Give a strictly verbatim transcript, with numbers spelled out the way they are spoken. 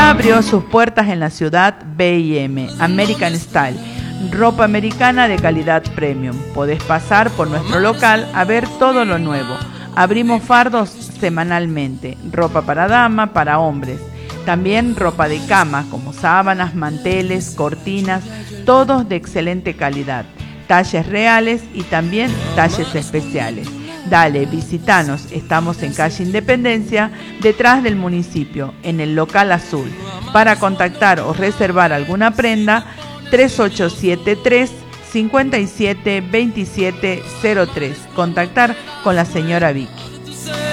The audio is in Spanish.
abrió sus puertas en la ciudad B y M, American Style, ropa americana de calidad premium. Podés pasar por nuestro local a ver todo lo nuevo. Abrimos fardos semanalmente, ropa para dama, para hombres. También ropa de cama, como sábanas, manteles, cortinas, todos de excelente calidad. Talles reales y también talles especiales. Dale, visitanos, estamos en calle Independencia, detrás del municipio, en el local azul. Para contactar o reservar alguna prenda, tres ocho siete tres, cinco siete dos siete cero tres. Contactar con la señora Vicky.